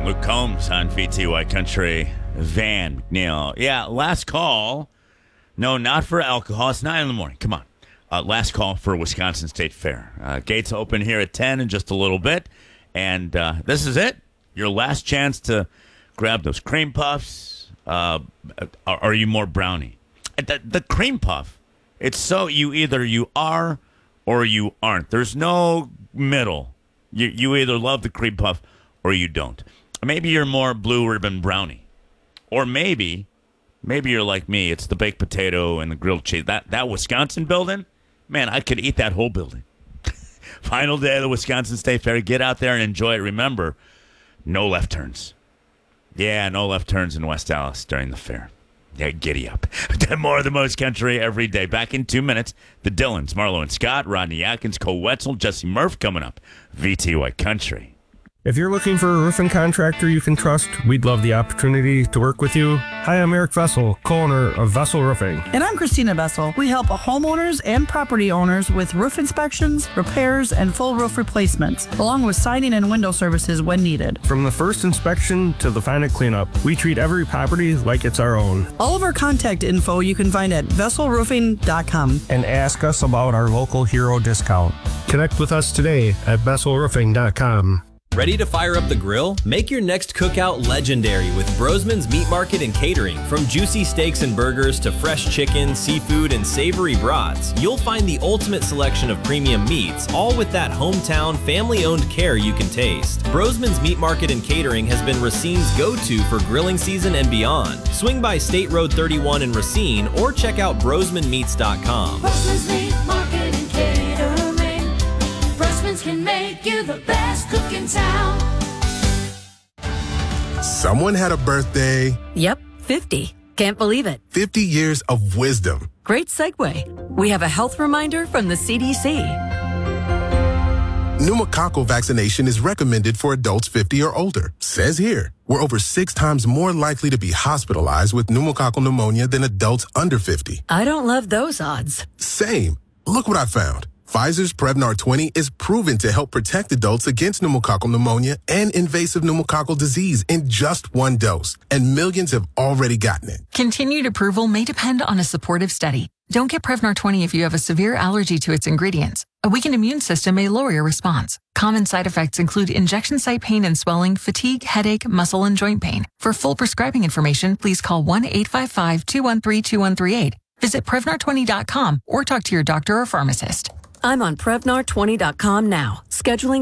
Luke Combs on VTY Country. Van McNeil. Yeah, last call. No, not for alcohol. It's 9 in the morning. Come on. Last call for Wisconsin State Fair. Gates open here at 10 in just a little bit. And this is it. Your last chance to grab those cream puffs. Are you more brownie? The cream puff, it's so you are or you aren't. There's no middle. You either love the cream puff or you don't. Maybe you're more blue ribbon brownie. Or maybe you're like me. It's the baked potato and the grilled cheese. That Wisconsin building, man, I could eat that whole building. Final day of the Wisconsin State Fair. Get out there and enjoy it. Remember, no left turns. Yeah, no left turns in West Allis during the fair. Yeah, giddy up. More of the most country every day. Back in 2 minutes, the Dillons, Marlo and Scott, Rodney Atkins, Cole Wetzel, Jesse Murph coming up. VTY Country. If you're looking for a roofing contractor you can trust, we'd love the opportunity to work with you. Hi, I'm Eric Vessel, co-owner of Vessel Roofing. And I'm Christina Vessel. We help homeowners and property owners with roof inspections, repairs, and full roof replacements, along with siding and window services when needed. From the first inspection to the final cleanup, we treat every property like it's our own. All of our contact info you can find at vesselroofing.com. And ask us about our local hero discount. Connect with us today at vesselroofing.com. Ready to fire up the grill? Make your next cookout legendary with Brosman's Meat Market and Catering. From juicy steaks and burgers to fresh chicken, seafood, and savory brats, you'll find the ultimate selection of premium meats, all with that hometown, family-owned care you can taste. Brosman's Meat Market and Catering has been Racine's go-to for grilling season and beyond. Swing by State Road 31 in Racine or check out brosmanmeats.com. Brosman's Meat Market and Catering. Brosman's can make you the best cook in town. Someone had a birthday. Yep, 50. Can't believe it. 50 years of wisdom. Great segue. We have a health reminder from the CDC. Pneumococcal vaccination is recommended for adults 50 or older. Says here, we're over 6 times more likely to be hospitalized with pneumococcal pneumonia than adults under 50. I don't love those odds. Same. Look what I found. Pfizer's Prevnar 20 is proven to help protect adults against pneumococcal pneumonia and invasive pneumococcal disease in just 1 dose, and millions have already gotten it. Continued approval may depend on a supportive study. Don't get Prevnar 20 if you have a severe allergy to its ingredients. A weakened immune system may lower your response. Common side effects include injection site pain and swelling, fatigue, headache, muscle, and joint pain. For full prescribing information, please call 1-855-213-2138. Visit Prevnar20.com or talk to your doctor or pharmacist. I'm on Prevnar20.com now, scheduling